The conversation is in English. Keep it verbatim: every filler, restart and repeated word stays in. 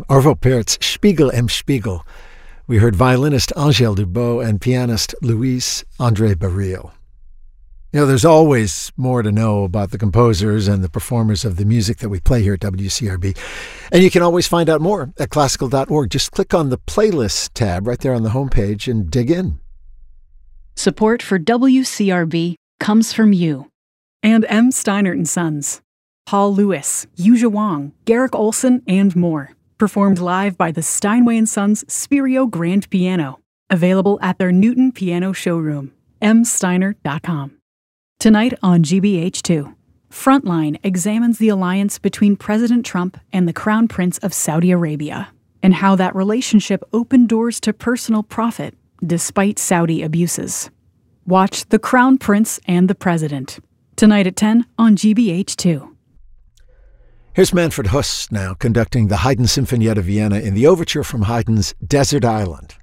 Arvo Pärt's Spiegel im Spiegel. We heard violinist Angèle Dubot and pianist Luis André Barril. You know, there's always more to know about the composers and the performers of the music that we play here at W C R B. And you can always find out more at classical dot org. Just click on the playlist tab right there on the homepage and dig in. Support for W C R B comes from you. And M. Steinert and Sons. Paul Lewis, Yuzha Wang, Garrick Olson, and more. Performed live by the Steinway and Sons Spirio Grand Piano. Available at their Newton Piano showroom. m steiner dot com. Tonight on G B H two, Frontline examines the alliance between President Trump and the Crown Prince of Saudi Arabia, and how that relationship opened doors to personal profit despite Saudi abuses. Watch The Crown Prince and the President, tonight at ten on G B H two. Here's Manfred Huss now conducting the Haydn Sinfonietta Vienna in the overture from Haydn's Desert Island.